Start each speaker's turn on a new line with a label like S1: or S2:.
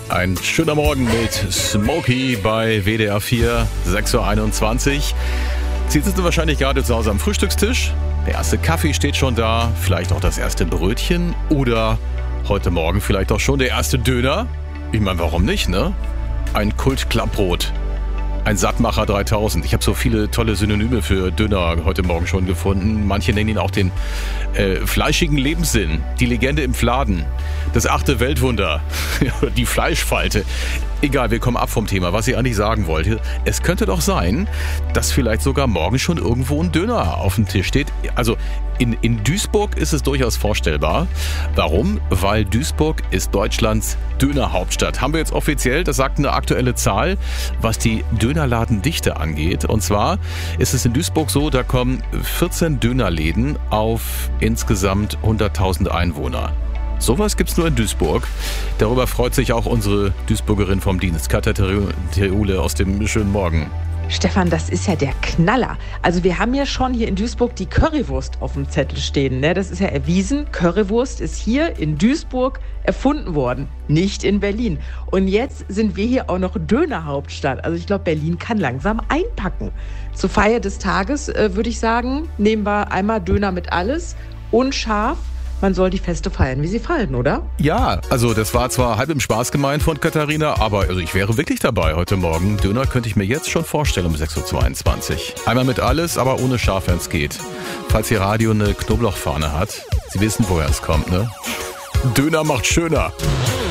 S1: Ein schöner Morgen mit Smokey bei WDR 4, 6.21 Uhr. Sie sitzen wahrscheinlich gerade zu Hause am Frühstückstisch. Der erste Kaffee steht schon da, vielleicht auch das erste Brötchen oder heute Morgen vielleicht auch schon der erste Döner. Ich meine, warum nicht, ne? Ein Kult-Klappbrot. Ein Sattmacher 3000. Ich habe so viele tolle Synonyme für Döner heute Morgen schon gefunden. Manche nennen ihn auch den fleischigen Lebenssinn, die Legende im Fladen, das 8. Weltwunder, die Fleischfalte. Egal, wir kommen ab vom Thema, was ich eigentlich sagen wollte. Es könnte doch sein, dass vielleicht sogar morgen schon irgendwo ein Döner auf dem Tisch steht. Also in Duisburg ist es durchaus vorstellbar. Warum? Weil Duisburg ist Deutschlands Dönerhauptstadt. Haben wir jetzt offiziell, das sagt eine aktuelle Zahl, was die Dönerladendichte angeht. Und zwar ist es in Duisburg so, da kommen 14 Dönerläden auf insgesamt 100.000 Einwohner. Sowas gibt's nur in Duisburg. Darüber freut sich auch unsere Duisburgerin vom Dienst, Katja Theule aus dem schönen Morgen.
S2: Stefan, das ist ja der Knaller. Also wir haben ja schon hier in Duisburg die Currywurst auf dem Zettel stehen. Ne? Das ist ja erwiesen. Currywurst ist hier in Duisburg erfunden worden, nicht in Berlin. Und jetzt sind wir hier auch noch Dönerhauptstadt. Also ich glaube, Berlin kann langsam einpacken. Zur Feier des Tages würde ich sagen, nehmen wir einmal Döner mit alles und scharf. Man soll die Feste feiern, wie sie fallen, oder?
S1: Ja, also das war zwar halb im Spaß gemeint von Katharina, aber also ich wäre wirklich dabei heute Morgen. Döner könnte ich mir jetzt schon vorstellen um 6.22 Uhr. Einmal mit alles, aber ohne Schaf, wenn es geht. Falls Ihr Radio eine Knoblauchfahne hat, Sie wissen, woher es kommt, ne? Döner macht schöner.